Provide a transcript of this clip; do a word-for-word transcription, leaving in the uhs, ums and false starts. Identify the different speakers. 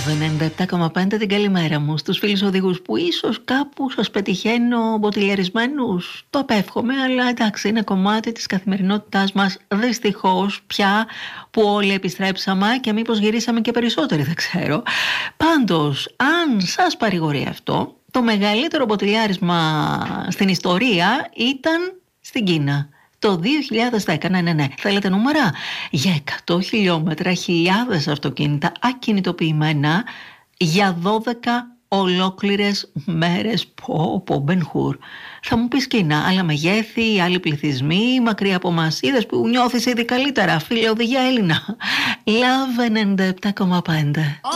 Speaker 1: ενενήντα επτά κόμμα πέντε την καλημέρα μου στους φίλους οδηγούς που ίσως κάπου σας πετυχαίνω μποτιλιαρισμένους. Το απέφχομαι, αλλά εντάξει, είναι κομμάτι της καθημερινότητάς μας. Δυστυχώς πια που όλοι επιστρέψαμε και μήπως γυρίσαμε και περισσότεροι, δεν ξέρω. Πάντως, αν σας παρηγορεί αυτό, το μεγαλύτερο μποτιλιάρισμα στην ιστορία ήταν στην Κίνα. Το δύο χιλιάδες δέκα, ναι, ναι, ναι. Θέλετε νούμερα? Για εκατό χιλιόμετρα, χιλιάδες αυτοκίνητα ακινητοποιημένα για δώδεκα ολόκληρες μέρες. Πω, πω, Μπενχούρ. Θα μου πεις Κίνα, άλλα μεγέθη, άλλοι πληθυσμοί, μακριά από μας. Είδες που νιώθεις ήδη καλύτερα, φίλε οδηγία Έλληνα. Love ενενήντα επτά κόμμα πέντε.